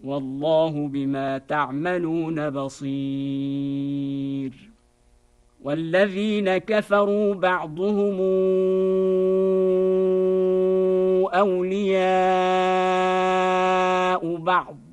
والله بما تعملون بصير. والذين كفروا بعضهم أولياء بعض